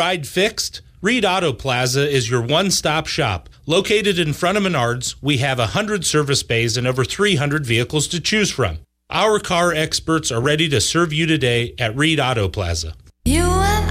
ride fixed? Reed Auto Plaza is your one-stop shop. Located in front of Menards, we have 100 service bays and over 300 vehicles to choose from. Our car experts are ready to serve you today at Reed Auto Plaza.